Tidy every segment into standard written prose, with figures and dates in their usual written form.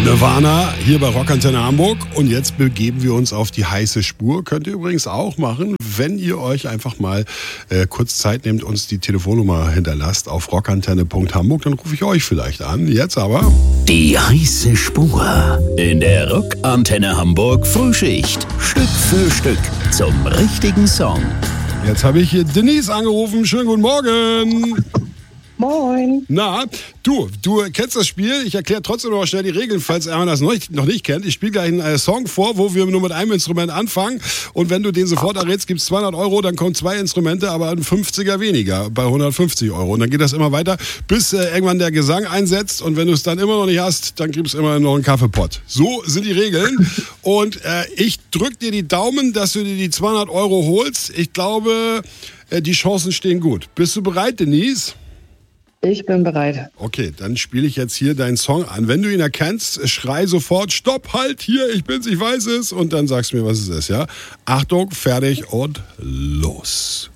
Nirvana hier bei Rockantenne Hamburg und jetzt begeben wir uns auf die heiße Spur. Könnt ihr übrigens auch machen, wenn ihr euch einfach mal kurz Zeit nehmt, uns die Telefonnummer hinterlasst auf rockantenne.hamburg, dann rufe ich euch vielleicht an. Jetzt aber die heiße Spur in der Rockantenne Hamburg Frühschicht. Stück für Stück zum richtigen Song. Jetzt habe ich hier Denise angerufen. Schönen guten Morgen. Moin. Na, du kennst das Spiel. Ich erkläre trotzdem noch schnell die Regeln, falls einer das noch nicht kennt. Ich spiele gleich einen Song vor, wo wir nur mit einem Instrument anfangen. Und wenn du den sofort errätst, gibt es 200 Euro, dann kommen 2 Instrumente, aber ein 50er weniger, bei 150 Euro. Und dann geht das immer weiter, bis irgendwann der Gesang einsetzt. Und wenn du es dann immer noch nicht hast, dann gibt es immer noch einen Kaffeepott. So sind die Regeln. Und ich drücke dir die Daumen, dass du dir die 200 Euro holst. Ich glaube, die Chancen stehen gut. Bist du bereit, Denise? Ich bin bereit. Okay, dann spiele ich jetzt hier deinen Song an. Wenn du ihn erkennst, schrei sofort, stopp, halt, hier, ich bin's, ich weiß es. Und dann sagst du mir, was es ist, ja? Achtung, fertig und los.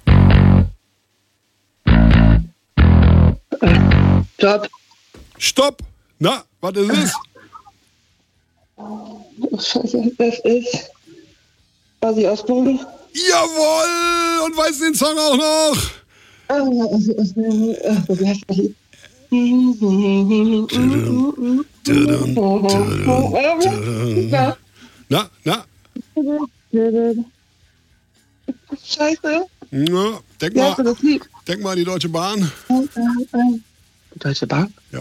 Stopp. Stopp! Na, was ist es? Oh, Scheiße, das ist Ozzy Osbourne. Jawohl! Und weißt du den Song auch noch? Wie heißt das Lied? Na? Scheiße. Na, denk Wie heißt das Lied? mal an die Deutsche Bahn. Die Deutsche Bahn? Ja.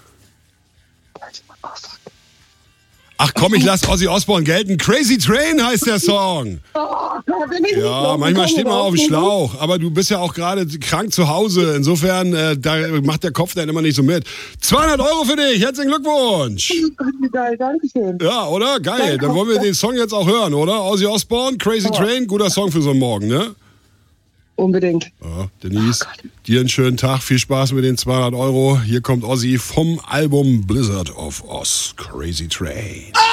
Oh, fuck. Ach komm, ich lass Ozzy Osbourne gelten. Crazy Train heißt der Song. Ja, manchmal steht man auf dem Schlauch, aber du bist ja auch gerade krank zu Hause. Insofern, da macht der Kopf dann immer nicht so mit. 200 Euro für dich, herzlichen Glückwunsch. Geil, danke schön. Ja, oder? Geil, dann wollen wir den Song jetzt auch hören, oder? Ozzy Osbourne, Crazy Train, guter Song für so einen Morgen, ne? Unbedingt. Ja, Denise, dir einen schönen Tag, viel Spaß mit den 200 Euro. Hier kommt Ozzy vom Album Blizzard of Oz, Crazy Train.